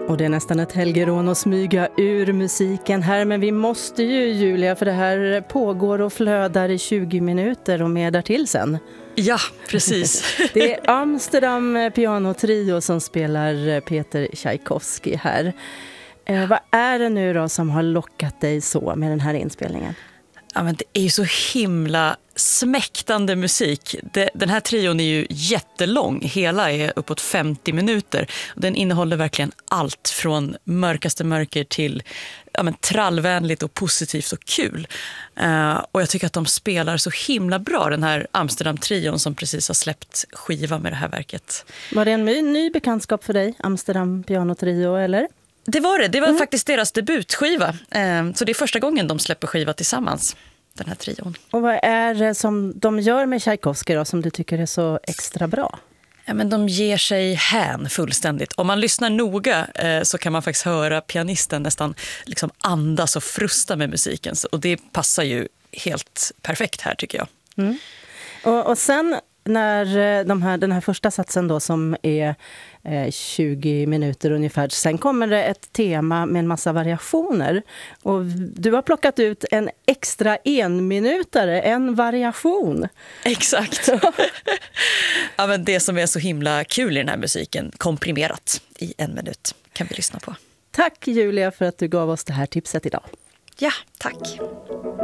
Och det är nästan ett helgerån att smyga ur musiken här, men vi måste ju, Julia, för det här pågår och flödar i 20 minuter och mer därtill sen. Ja, precis. Det är Amsterdam Pianotrio som spelar Peter Tchaikovsky här. Vad är det nu då som har lockat dig så med den här inspelningen? Ja, men det är ju så himla smäktande musik. Den här trion är ju jättelång. Hela är uppåt 50 minuter. Den innehåller verkligen allt från mörkaste mörker till trallvänligt och positivt och kul. Och jag tycker att de spelar så himla bra, den här Amsterdam-trion som precis har släppt skiva med det här verket. Var det en ny bekantskap för dig, Amsterdam Pianotrio, eller? Det var det. Det var faktiskt deras debutskiva. Så det är första gången de släpper skiva tillsammans, den här trion. Och vad är det som de gör med Tchaikovsky då, som du tycker är så extra bra? Ja, men de ger sig hän fullständigt. Om man lyssnar noga så kan man faktiskt höra pianisten nästan liksom andas och frusta med musiken. Och det passar ju helt perfekt här, tycker jag. Mm. Och sen när den här första satsen då, som är 20 minuter ungefär, sen kommer det ett tema med en massa variationer. Och du har plockat ut en extra enminutare, en variation. Exakt. Ja, men det som är så himla kul i den här musiken, komprimerat i 1 minut, kan vi lyssna på. Tack Julia för att du gav oss det här tipset idag. Ja, tack.